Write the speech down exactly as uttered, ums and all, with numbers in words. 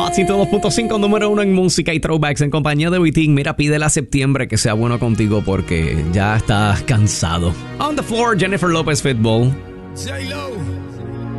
Hot ciento dos punto cinco, número uno en música y throwbacks en compañía de Witin. Mira, pídele a septiembre que sea bueno contigo porque ya estás cansado. On the floor, Jennifer Lopez, Pitbull. J-Lo.